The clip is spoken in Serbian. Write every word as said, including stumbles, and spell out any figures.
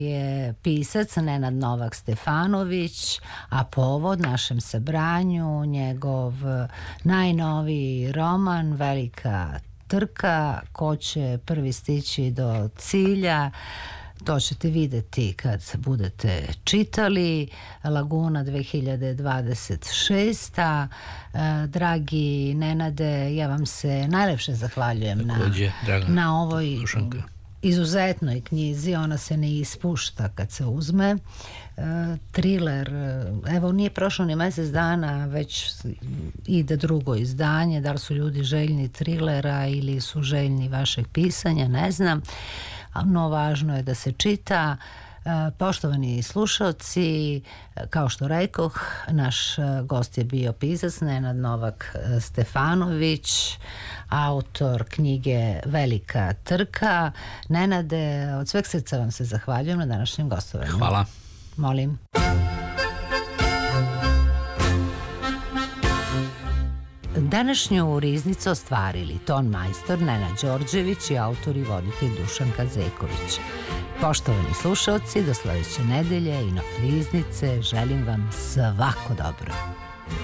je pisac Nenad Novak Stefanović, a povod našem sabranju njegov najnoviji roman Velika trka, ko će prvi stići do cilja. To ćete videti kad budete čitali. Laguna dve hiljade dvadeset šesta. Dragi Nenade, ja vam se najlepše zahvaljujem na, na ovoj Dušanka. Izuzetnoj knjizi. Ona se ne ispušta kad se uzme. Triler, evo nije prošlo ni mjesec dana, već ide drugo izdanje. Da li su ljudi željni trilera ili su željni vašeg pisanja, ne znam. No, važno je da se čita. Poštovani slušalci, kao što rekoh, naš gost je bio pisac Nenad Novak Stefanović, autor knjige Velika trka. Nenade, od sveg srca vam se zahvaljujem na današnjem gostovanju. Hvala. Molim. Današnju riznicu ostvarili ton majstor Nenad Đorđević i autor i voditelj Dušanka Zeković. Poštovani slušalci, do sljedeće nedelje i nove riznice želim vam svako dobro.